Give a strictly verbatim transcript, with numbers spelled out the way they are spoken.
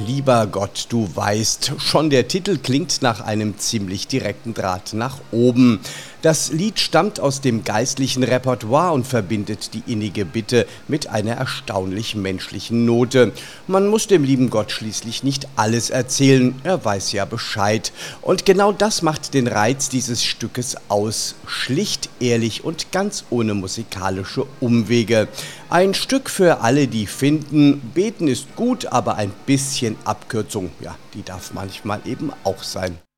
Lieber Gott, du weißt, schon der Titel klingt nach einem ziemlich direkten Draht nach oben. Das Lied stammt aus dem geistlichen Repertoire und verbindet die innige Bitte mit einer erstaunlich menschlichen Note. Man muss dem lieben Gott schließlich nicht alles erzählen, er weiß ja Bescheid. Und genau das macht den Reiz dieses Stückes aus. Schlicht, ehrlich und ganz ohne musikalische Umwege. Ein Stück für alle, die finden, beten ist gut, aber ein bisschen Abkürzung, ja, die darf manchmal eben auch sein.